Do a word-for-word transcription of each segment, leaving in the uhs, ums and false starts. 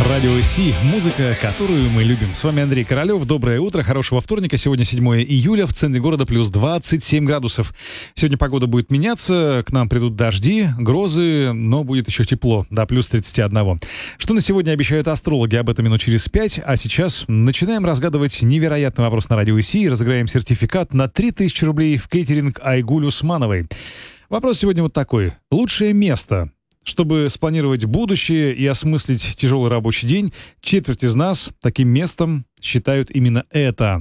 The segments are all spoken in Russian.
Радио Си, музыка, которую мы любим. С вами Андрей Королёв. Доброе утро, хорошего вторника. Сегодня седьмое июля, в центре города плюс двадцать семь градусов. Сегодня погода будет меняться, к нам придут дожди, грозы, но будет еще тепло, до плюс тридцать один. Что на сегодня обещают астрологи, об этом минут через пять. А сейчас начинаем разгадывать невероятный вопрос на Радио Си и разыграем сертификат на три тысячи рублей в кейтеринг Айгуль Усмановой. Вопрос сегодня вот такой. Лучшее место, чтобы спланировать будущее и осмыслить тяжелый рабочий день, четверть из нас таким местом считают именно это.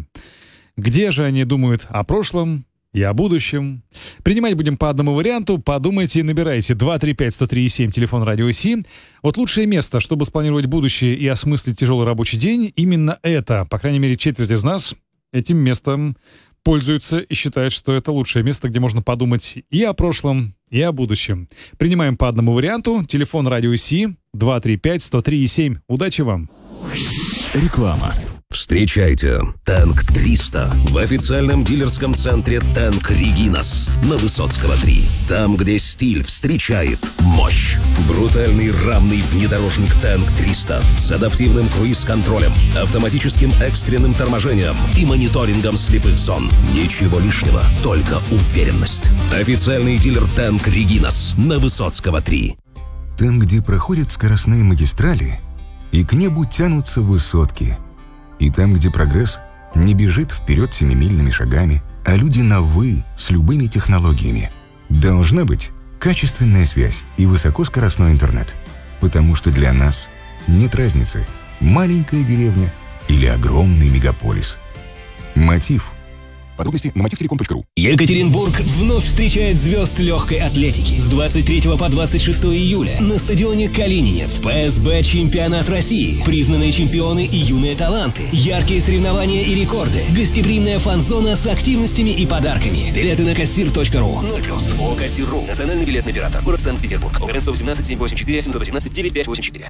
Где же они думают о прошлом и о будущем? Принимать будем по одному варианту. Подумайте и набирайте два три пять сто три семь, телефон Радио Си. Вот лучшее место, чтобы спланировать будущее и осмыслить тяжелый рабочий день, именно это. По крайней мере, четверть из нас этим местом пользуются и считают, что это лучшее место, где можно подумать и о прошлом, и о будущем. Принимаем по одному варианту. Телефон Радио Си два три пять сто три семь. Удачи вам! Реклама. Встречайте Танк триста в официальном дилерском центре Танк Регинас на Высоцкого три. Там, где стиль встречает мощь. Брутальный рамный внедорожник Танк триста с адаптивным круиз-контролем, автоматическим экстренным торможением и мониторингом слепых зон. Ничего лишнего, только уверенность. Официальный дилер Танк Регинас на Высоцкого три. Там, где проходят скоростные магистрали и к небу тянутся высотки. И там, где прогресс не бежит вперед семимильными шагами, а люди на «вы» с любыми технологиями. Должна быть качественная связь и высокоскоростной интернет. Потому что для нас нет разницы, маленькая деревня или огромный мегаполис. Мотив. Подробности на мотив телеком точка ру. Екатеринбург вновь встречает звезд легкой атлетики. С двадцать третьего по двадцать шестое июля на стадионе Калининец ПСБ Чемпионат России. Признанные чемпионы и юные таланты. Яркие соревнования и рекорды. Гостеприимная фан-зона с активностями и подарками. Билеты на кассир точка ру. ноль плюс. ООО «Кассир точка ру». Национальный билетный оператор. Город Санкт-Петербург. ОГРН сто восемнадцать семь восемь четыре семь один девять пять восемь четыре.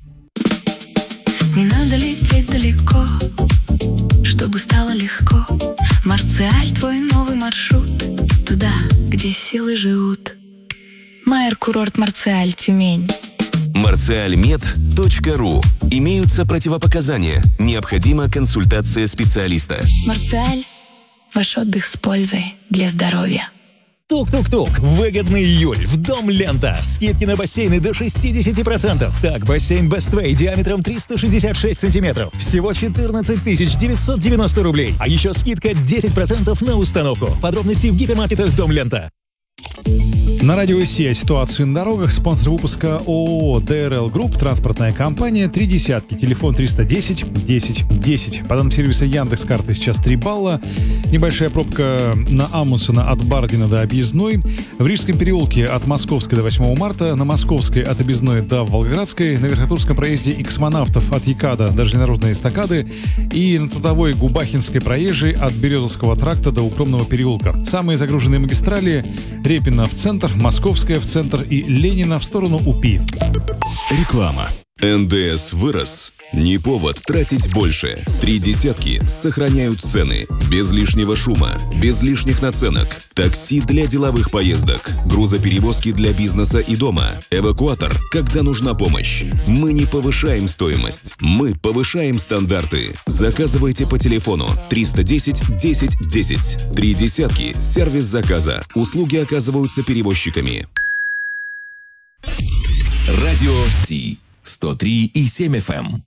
Не надо лететь далеко, чтобы стало легко. Марциаль, твой новый маршрут, туда, где силы живут. Майер курорт Марциаль, Тюмень. марциальмед точка ру. Имеются противопоказания. Необходима консультация специалиста. Марциаль, ваш отдых с пользой для здоровья. Тук-тук-тук. Выгодный июль. В Дом Лента. Скидки на бассейны до шестьдесят процентов. Так, бассейн Best Way диаметром триста шестьдесят шесть сантиметров. Всего четырнадцать тысяч девятьсот девяносто рублей. А еще скидка десять процентов на установку. Подробности в гипермаркетах Дом Лента. На Радио Си о ситуации на дорогах. Спонсор выпуска ООО ди эр эл Group, транспортная компания, три десятки, телефон триста десять десять десять. По данным сервиса Яндекс.Карты сейчас три балла. Небольшая пробка на Амундсена от Бардина до Объездной. В Рижском переулке от Московской до восьмого марта. На Московской от Объездной до Волгоградской. На Верхотурском проезде Иксмонавтов от Якада до железнодорожной эстакады. И на Трудовой Губахинской проезжей от Березовского тракта до Укромного переулка. Самые загруженные магистрали: Репина в центр, Московская в центр и Ленина в сторону УПИ. Реклама. эн дэ эс вырос. Не повод тратить больше. Три десятки сохраняют цены. Без лишнего шума, без лишних наценок. Такси для деловых поездок. Грузоперевозки для бизнеса и дома. Эвакуатор, когда нужна помощь. Мы не повышаем стоимость. Мы повышаем стандарты. Заказывайте по телефону триста десять десять десять. Три десятки. Сервис заказа. Услуги оказываются перевозчиками. Радио Си. сто три и семь эф эм.